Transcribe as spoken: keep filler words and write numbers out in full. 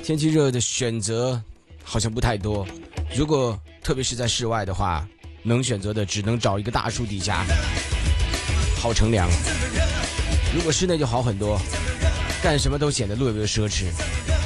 天气热的选择好像不太多，如果特别是在室外的话，能选择的只能找一个大树底下好乘凉。如果室内就好很多，干什么都显得略微奢侈。